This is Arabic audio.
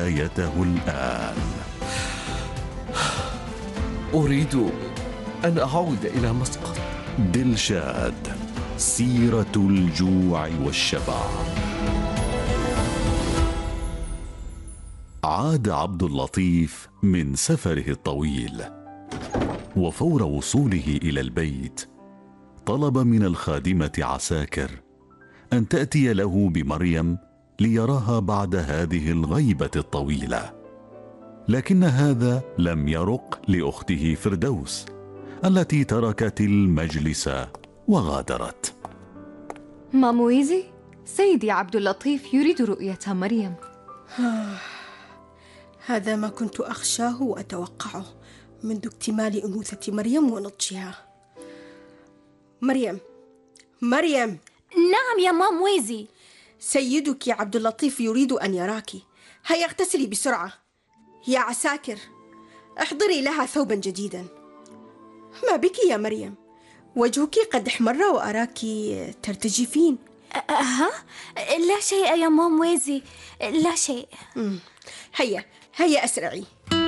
روايته الآن. أريد أن أعود إلى مسقط. دلشاد، سيرة الجوع والشبع. عاد عبد اللطيف من سفره الطويل، وفور وصوله إلى البيت طلب من الخادمة عساكر أن تأتي له بمريم ليراها بعد هذه الغيبة الطويلة، لكن هذا لم يرق لأخته فردوس التي تركت المجلس وغادرت. مامويزي، سيدي عبد اللطيف يريد رؤية مريم. هذا ما كنت أخشاه وأتوقعه منذ اكتمال أنوثة مريم ونضجها. مريم. نعم يا مامويزي. سيدك عبد اللطيف يريد أن يراك، هيا اغتسلي بسرعة. يا عساكر، احضري لها ثوبا جديدا. ما بك يا مريم؟ وجهك قد احمر وأراك ترتجفين. لا شيء يا مامويزي، لا شيء. هيا أسرعي.